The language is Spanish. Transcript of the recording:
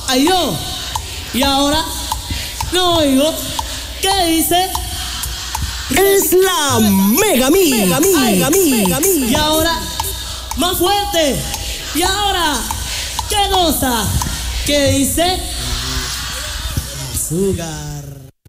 Ay, yo. Y ahora no oigo. ¿Qué dice? Es la Mega Mix. Y ahora, más fuerte. Y ahora, ¿qué cosa? ¿Qué dice? Azúcar.